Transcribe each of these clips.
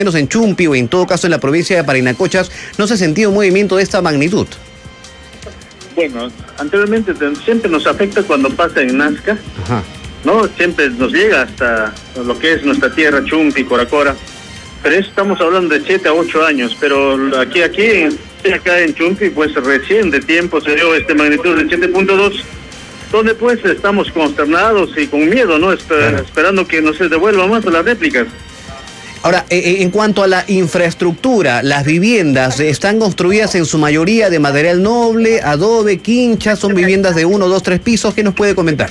menos en Chumpi o en todo caso en la provincia de Parinacochas, no se ha sentido un movimiento de esta magnitud. Bueno, anteriormente siempre nos afecta cuando pasa en Nazca, ¿no? Siempre nos llega hasta lo que es nuestra tierra, Chumpi, Coracora, pero eso estamos hablando de 7 a 8 años, pero acá en Chumpi, pues recién de tiempo se dio magnitud de 7.2, donde pues estamos consternados y con miedo, ¿no? Esperando que no se devuelvan más las réplicas. Ahora, en cuanto a la infraestructura, las viviendas están construidas en su mayoría de material noble, adobe, quincha, son viviendas de 1, 2, 3 pisos. ¿Qué nos puede comentar?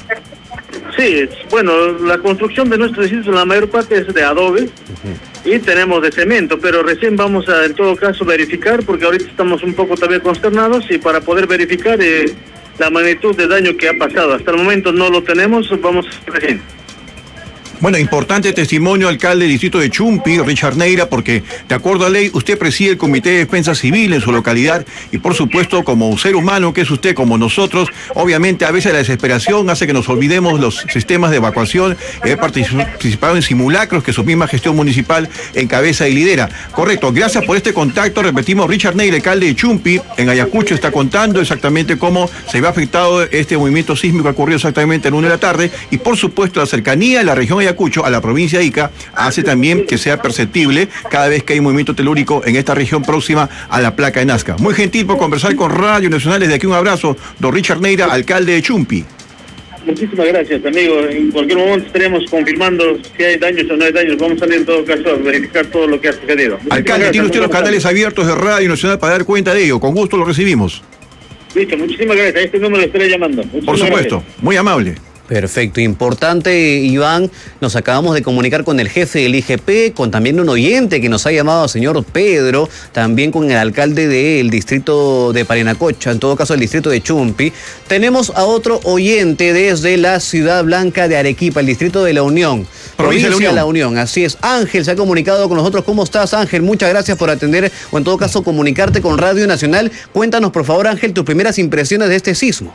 Sí, bueno, la construcción de nuestro distrito, la mayor parte es de adobe y tenemos de cemento, pero recién vamos a, en todo caso, verificar, porque ahorita estamos un poco también consternados y para poder verificar la magnitud de daño que ha pasado. Hasta el momento no lo tenemos, vamos recién. Bueno, importante testimonio, alcalde del distrito de Chumpi, Richard Neira, porque de acuerdo a ley, usted preside el Comité de Defensa Civil en su localidad y por supuesto como ser humano que es usted, como nosotros, obviamente a veces la desesperación hace que nos olvidemos los sistemas de evacuación, he participado en simulacros que su misma gestión municipal encabeza y lidera. Correcto, gracias por este contacto, repetimos, Richard Neira, alcalde de Chumpi, en Ayacucho, está contando exactamente cómo se ve afectado este movimiento sísmico que ha ocurrido exactamente en 1 de la tarde y por supuesto la cercanía de la región de Ayacucho a la provincia de Ica hace también que sea perceptible cada vez que hay movimiento telúrico en esta región próxima a la placa de Nazca. Muy gentil por conversar con Radio Nacional. Desde aquí un abrazo, don Richard Neira, alcalde de Chumpi. Muchísimas gracias, amigo. En cualquier momento estaremos confirmando si hay daños o no hay daños. Vamos a salir en todo caso a verificar todo lo que ha sucedido. Alcalde, tiene usted los canales abiertos de Radio Nacional para dar cuenta de ello. Con gusto lo recibimos. Listo, muchísimas gracias. A este número le estaré llamando. Por supuesto, muy amable. Perfecto, importante, Iván, nos acabamos de comunicar con el jefe del IGP, con también un oyente que nos ha llamado, señor Pedro, también con el alcalde del distrito de Parinacocha, en todo caso el distrito de Chumpi. Tenemos a otro oyente desde la Ciudad Blanca de Arequipa, el distrito de La Unión. Provincia de La Unión, así es. Ángel se ha comunicado con nosotros. ¿Cómo estás, Ángel? Muchas gracias por atender, o en todo caso comunicarte con Radio Nacional. Cuéntanos, por favor, Ángel, tus primeras impresiones de este sismo.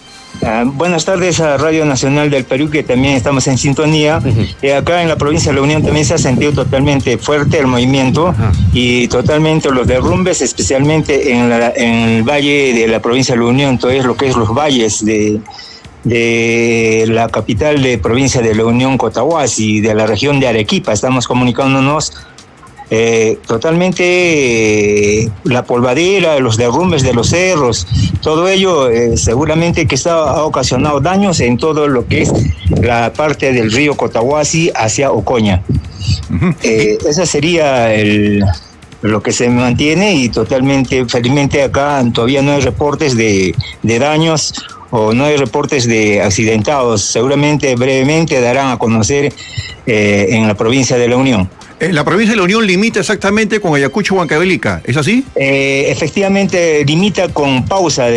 Buenas tardes a Radio Nacional del Perú, que también estamos en sintonía. Acá en la provincia de La Unión también se ha sentido totalmente fuerte el movimiento y totalmente los derrumbes, especialmente en el valle de la provincia de La Unión, todo es lo que es los valles de la capital de provincia de La Unión, Cotahuasi, de la región de Arequipa. Estamos comunicándonos totalmente la polvadera, los derrumbes de los cerros, todo ello seguramente que ha ocasionado daños en todo lo que es la parte del río Cotahuasi hacia Ocoña. Esa sería lo que se mantiene y totalmente, felizmente acá todavía no hay reportes de daños o no hay reportes de accidentados. Seguramente brevemente darán a conocer en la provincia de La Unión. La provincia de La Unión limita exactamente con Ayacucho, Huancavelica, ¿es así? Efectivamente limita con Pausa,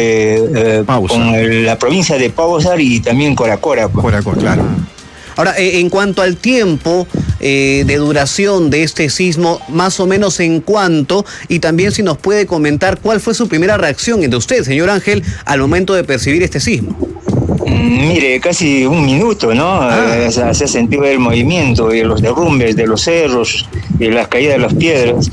con la provincia de Pausa y también Coracora. Coracora, claro. Ahora, en cuanto al tiempo de duración de este sismo, más o menos en cuánto, y también si nos puede comentar cuál fue su primera reacción de usted, señor Ángel, al momento de percibir este sismo. Mire, casi 1 minuto, ¿no? Se ha sentido el movimiento y los derrumbes de los cerros y las caídas de las piedras.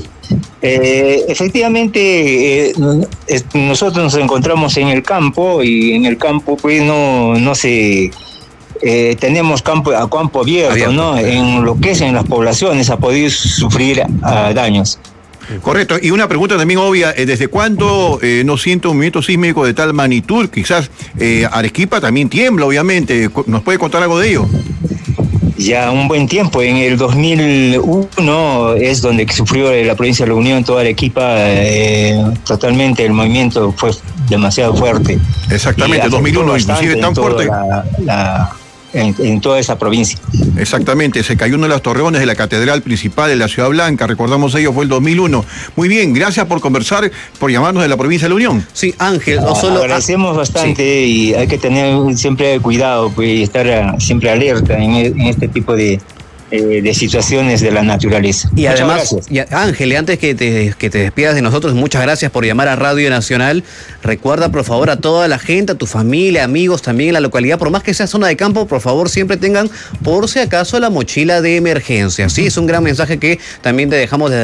Efectivamente, nosotros nos encontramos en el campo y en el campo pues no se... tenemos campo abierto, ¿no? En lo que es en las poblaciones ha podido sufrir daños. Correcto, y una pregunta también obvia, ¿desde cuándo no siente un movimiento sísmico de tal magnitud? Quizás Arequipa también tiembla, obviamente, ¿nos puede contar algo de ello? Ya un buen tiempo, en el 2001 es donde sufrió la provincia de La Unión, toda Arequipa, totalmente el movimiento fue demasiado fuerte. Exactamente, 2001, inclusive tan fuerte. En toda esa provincia. Exactamente, se cayó uno de los torreones de la catedral principal de la Ciudad Blanca, recordamos ello, fue el 2001. Muy bien, gracias por conversar, por llamarnos de la provincia de La Unión. Sí, Ángel, no solo... Agradecemos bastante y hay que tener siempre cuidado pues, y estar siempre alerta en este tipo de situaciones de la naturaleza. Y además, Ángel, antes que te despidas de nosotros, muchas gracias por llamar a Radio Nacional. Recuerda, por favor, a toda la gente, a tu familia, amigos también en la localidad, por más que sea zona de campo, por favor, siempre tengan, por si acaso, la mochila de emergencia. Sí, es un gran mensaje que también te dejamos desde